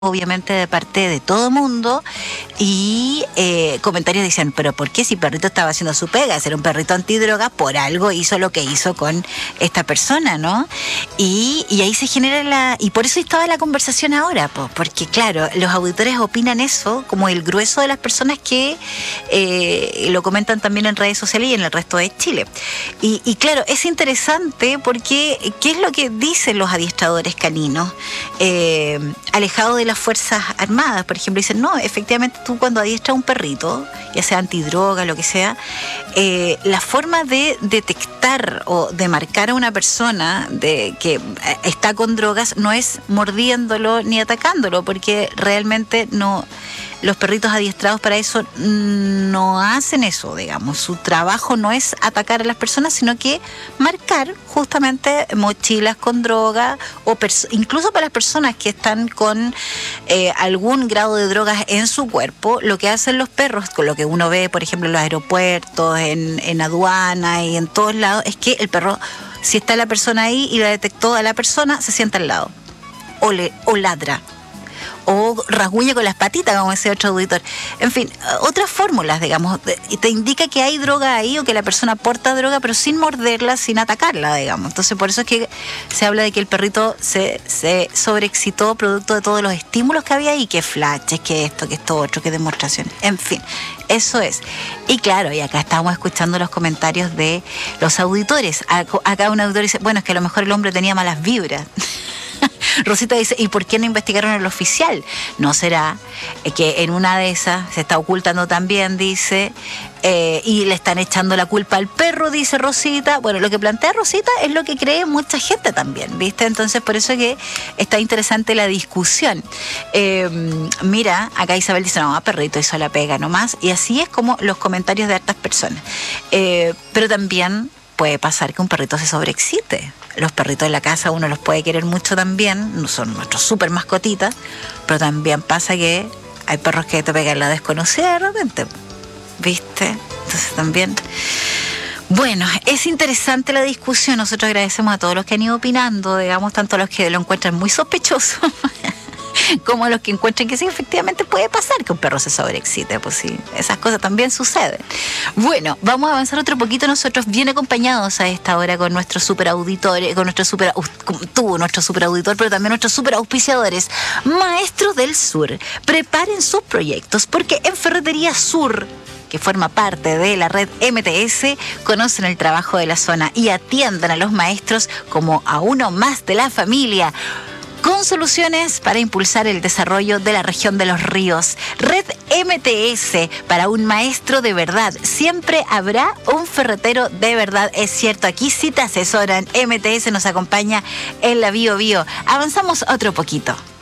obviamente de parte de todo mundo, y comentarios dicen, pero ¿por qué si perrito estaba haciendo su pega? Ser un perrito antidroga, por algo hizo lo que hizo con esta persona, ¿no? Y ahí se genera y por eso estaba la conversación ahora, porque claro, los auditores opinan eso, como el grueso de las personas que lo comentan también en redes sociales y en el resto de Chile. Y claro, es interesante porque ¿qué es lo que dicen los adiestradores caninos? Alejados de las Fuerzas Armadas, por ejemplo, dicen, no, efectivamente tú cuando adiestras a un perrito, ya sea antidroga, lo que sea, la forma de detectar o de marcar a una persona de que está con drogas no es mordiéndolo ni atacándolo, porque realmente no, los perritos adiestrados para eso no hacen eso, digamos. Su trabajo no es atacar a las personas, sino que marcar justamente mochilas con droga, o incluso para las personas que están con algún grado de drogas en su cuerpo. Lo que hacen los perros, con lo que uno ve, por ejemplo, en los aeropuertos, en aduana y en todos lados, es que el perro, si está la persona ahí y la detectó a la persona, se sienta al lado o ladra o rasguña con las patitas, como decía otro auditor. En fin, otras fórmulas, digamos, y te indica que hay droga ahí o que la persona porta droga, pero sin morderla, sin atacarla, digamos. Entonces, por eso es que se habla de que el perrito se sobreexcitó producto de todos los estímulos que había ahí, que flashes, que esto otro, que demostraciones. En fin, eso es. Y claro, y acá estamos escuchando los comentarios de los auditores. Acá un auditor dice, bueno, es que a lo mejor el hombre tenía malas vibras. Rosita dice, ¿y por qué no investigaron el oficial? ¿No será que en una de esas se está ocultando también, dice, y le están echando la culpa al perro, dice Rosita? Bueno, lo que plantea Rosita es lo que cree mucha gente también, ¿viste? Entonces, por eso es que está interesante la discusión. Mira, acá Isabel dice, no, perrito hizo la pega nomás, y así es como los comentarios de hartas personas. Pero también puede pasar que un perrito se sobreexcite. Los perritos de la casa uno los puede querer mucho también, son nuestros súper mascotitas, pero también pasa que hay perros que te pegan la desconocida de repente, ¿viste? Entonces también, bueno, es interesante la discusión. Nosotros agradecemos a todos los que han ido opinando, digamos, tanto a los que lo encuentran muy sospechoso como a los que encuentran que sí, efectivamente puede pasar que un perro se sobreexcite, pues sí, esas cosas también suceden. Bueno, vamos a avanzar otro poquito nosotros, bien acompañados a esta hora con nuestros superauditores, con nuestro nuestro superauditor, pero también nuestros superauspiciadores, Maestros del Sur. Preparen sus proyectos, porque en Ferretería Sur, que forma parte de la red MTS, conocen el trabajo de la zona y atiendan a los maestros como a uno más de la familia, con soluciones para impulsar el desarrollo de la región de los ríos. Red MTS, para un maestro de verdad. Siempre habrá un ferretero de verdad, es cierto. Aquí sí te asesoran. MTS nos acompaña en la Bio Bio. Avanzamos otro poquito.